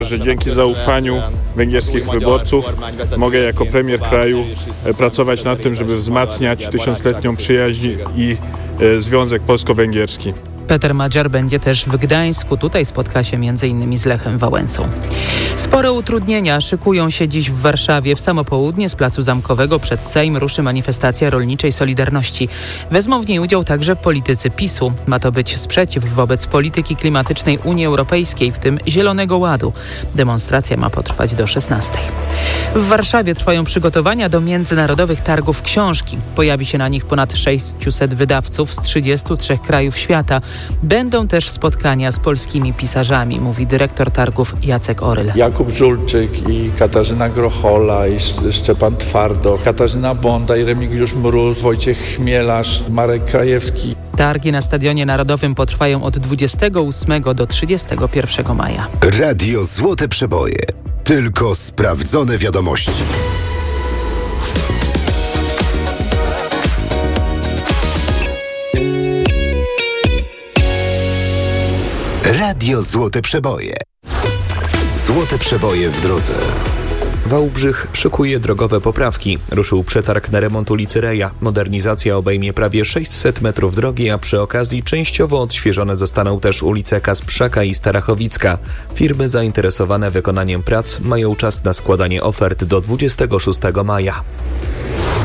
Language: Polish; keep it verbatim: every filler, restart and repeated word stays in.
że dzięki zaufaniu węgierskich wyborców mogę jako premier kraju pracować nad tym, żeby wzmacniać tysiącletnią przyjaźń i związek polsko-węgierski. Peter Madziar będzie też w Gdańsku. Tutaj spotka się między innymi z Lechem Wałęsą. Spore utrudnienia szykują się dziś w Warszawie. W samo południe z Placu Zamkowego przed Sejm ruszy manifestacja rolniczej Solidarności. Wezmą w niej udział także politycy PiSu. Ma to być sprzeciw wobec polityki klimatycznej Unii Europejskiej, w tym Zielonego Ładu. Demonstracja ma potrwać do szesnastej. W Warszawie trwają przygotowania do międzynarodowych targów książki. Pojawi się na nich ponad sześciuset wydawców z trzydziestu trzech krajów świata. Będą też spotkania z polskimi pisarzami, mówi dyrektor targów Jacek Oryl. Jakub Żulczyk i Katarzyna Grochola i Szczepan Twardo, Katarzyna Bonda i Remigiusz Mróz, Wojciech Chmielarz, Marek Krajewski. Targi na Stadionie Narodowym potrwają od dwudziestego ósmego do trzydziestego pierwszego maja. Radio Złote Przeboje. Tylko sprawdzone wiadomości. Radio Złote Przeboje. Złote Przeboje w drodze. Wałbrzych szykuje drogowe poprawki. Ruszył przetarg na remont ulicy Reja. Modernizacja obejmie prawie sześćset metrów drogi, a przy okazji częściowo odświeżone zostaną też ulice Kasprzaka i Starachowicka. Firmy zainteresowane wykonaniem prac mają czas na składanie ofert do dwudziestego szóstego maja.